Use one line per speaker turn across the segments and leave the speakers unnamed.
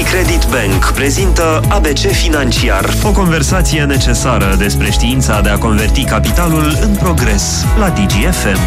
Unicredit Bank prezintă ABC Financiar. O conversație necesară despre știința de a converti capitalul în progres la DGFM.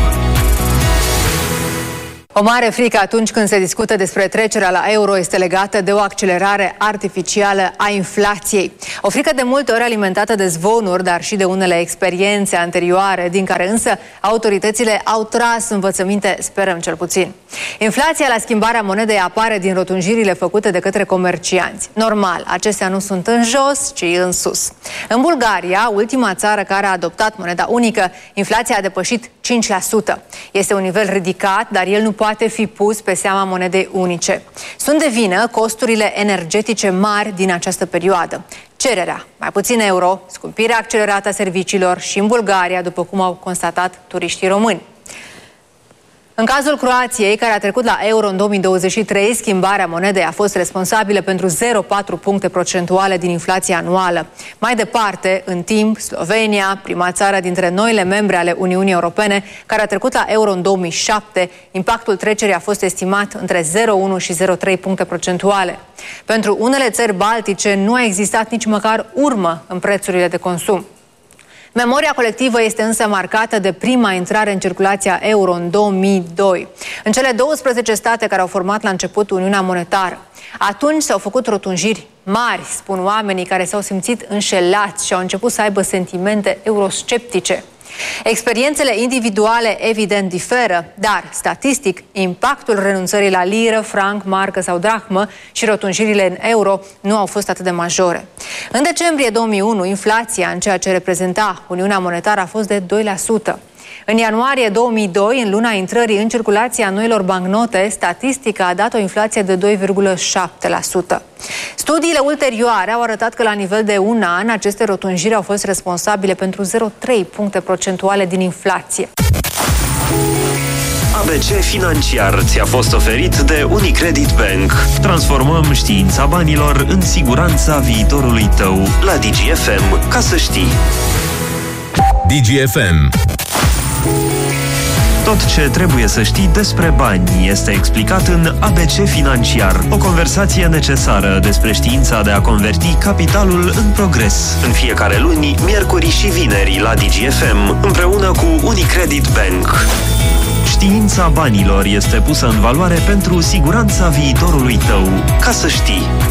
O mare frică atunci când se discută despre trecerea la euro este legată de o accelerare artificială a inflației. O frică de multe ori alimentată de zvonuri, dar și de unele experiențe anterioare, din care însă autoritățile au tras învățăminte, sperăm cel puțin. Inflația la schimbarea monedei apare din rotunjirile făcute de către comercianți. Normal, acestea nu sunt în jos, ci în sus. În Bulgaria, ultima țară care a adoptat moneda unică, inflația a depășit 5%. Este un nivel ridicat, dar el nu poate fi pus pe seama monedei unice. Sunt de vină costurile energetice mari din această perioadă. Cererea, mai puțin euro, scumpirea accelerată a serviciilor și în Bulgaria, după cum au constatat turiștii români. În cazul Croației, care a trecut la euro în 2023, schimbarea monedei a fost responsabilă pentru 0,4 puncte procentuale din inflația anuală. Mai departe, în timp, Slovenia, prima țară dintre noile membre ale Uniunii Europene, care a trecut la euro în 2007, impactul trecerii a fost estimat între 0,1 și 0,3 puncte procentuale. Pentru unele țări baltice nu a existat nici măcar urmă în prețurile de consum. Memoria colectivă este însă marcată de prima intrare în circulația euro în 2002. În cele 12 state care au format la început Uniunea Monetară. Atunci s-au făcut rotunjiri mari, spun oamenii care s-au simțit înșelați și au început să aibă sentimente eurosceptice. Experiențele individuale evident diferă, dar, statistic, impactul renunțării la liră, franc, marcă sau drahmă și rotunjirile în euro nu au fost atât de majore. În decembrie 2001, inflația în ceea ce reprezenta Uniunea Monetară a fost de 2%. În ianuarie 2002, în luna intrării în circulație a noilor bancnote, statistica a dat o inflație de 2,7%. Studiile ulterioare au arătat că la nivel de un an, aceste rotunjiri au fost responsabile pentru 0,3 puncte procentuale din inflație.
ABC Financiar ți-a fost oferit de Unicredit Bank. Transformăm știința banilor în siguranța viitorului tău la DGFM. Ca să știi.
DGFM.
Tot ce trebuie să știi despre bani este explicat în ABC Financiar. O conversație necesară despre știința de a converti capitalul în progres. În fiecare luni, miercuri și vineri la DGFM, împreună cu Unicredit Bank. Știința banilor este pusă în valoare pentru siguranța viitorului tău. Ca să știi.